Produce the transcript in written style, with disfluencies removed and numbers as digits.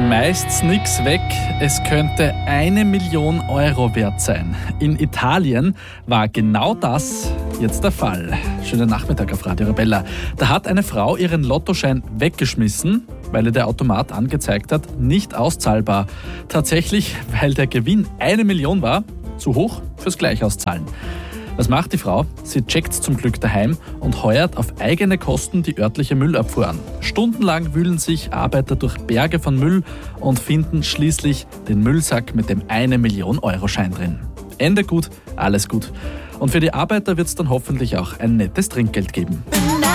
Schmeißt's nix weg, es könnte 1 Million Euro wert sein. In Italien war genau das jetzt der Fall. Schönen Nachmittag auf Radio Arabella. Da hat eine Frau ihren Lottoschein weggeschmissen, weil ihr der Automat angezeigt hat, nicht auszahlbar. Tatsächlich, weil der Gewinn 1 Million war, zu hoch fürs Gleichauszahlen. Was macht die Frau? Sie checkt's zum Glück daheim und heuert auf eigene Kosten die örtliche Müllabfuhr an. Stundenlang wühlen sich Arbeiter durch Berge von Müll und finden schließlich den Müllsack mit dem 1 Million Euro Schein drin. Ende gut, alles gut. Und für die Arbeiter wird's dann hoffentlich auch ein nettes Trinkgeld geben.